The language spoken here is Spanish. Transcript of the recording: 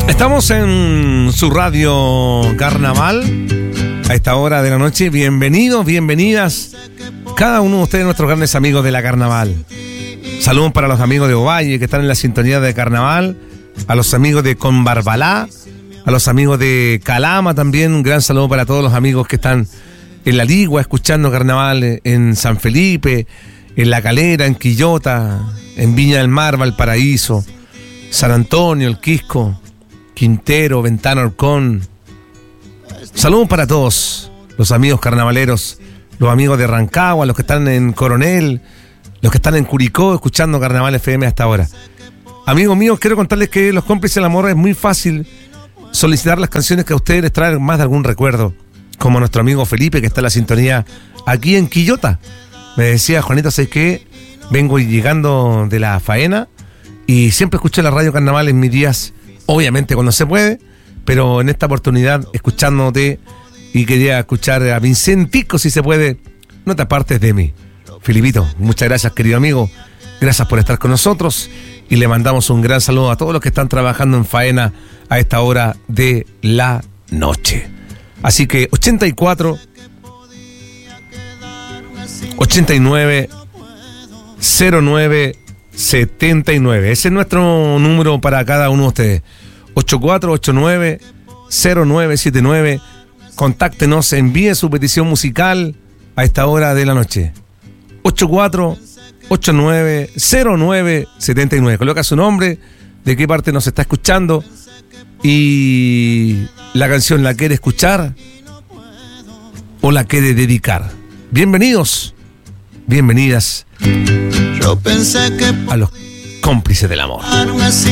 Estamos en su radio Carnaval a esta hora de la noche. Bienvenidos, bienvenidas cada uno de ustedes, nuestros grandes amigos de la Carnaval. Saludos para los amigos de Ovalle que están en la sintonía de Carnaval, a los amigos de Conbarbalá, a los amigos de Calama también. Un gran saludo para todos los amigos que están en La Ligua escuchando Carnaval, en San Felipe, en La Calera, en Quillota, en Viña del Mar, Valparaíso, San Antonio, El Quisco, Quintero, Ventana, Orcón. Saludos para todos los amigos carnavaleros, los amigos de Rancagua, los que están en Coronel, los que están en Curicó escuchando Carnaval FM hasta ahora. Amigos míos, quiero contarles que Los Cómplices del Amor es muy fácil solicitar las canciones que a ustedes les traen más de algún recuerdo, como nuestro amigo Felipe, que está en la sintonía aquí en Quillota. Me decía, Juanito, ¿sabes qué? Vengo llegando de la faena y siempre escuché la radio Carnaval en mis días, obviamente cuando se puede, pero en esta oportunidad escuchándote, y quería escuchar a Vincentico, si se puede, No te apartes de mí. Filipito, muchas gracias, querido amigo, gracias por estar con nosotros, y le mandamos un gran saludo a todos los que están trabajando en faena a esta hora de la noche. Así que 84 89 09 79. Ese es nuestro número para cada uno de ustedes. 8489 0979. Contáctenos, envíe su petición musical a esta hora de la noche. 8489 0979. Coloca su nombre, de qué parte nos está escuchando y la canción la quiere escuchar o la quiere dedicar. Bienvenidos, bienvenidas a Los Cómplices del Amor.